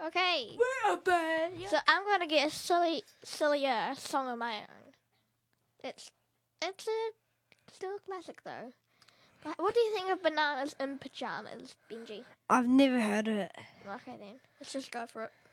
Okay. We're a band. So I'm gonna get a sillier song of my own. It's still a classic though. What do you think of Bananas in Pajamas, Benji? I've never heard of it. Okay then, let's just go for it.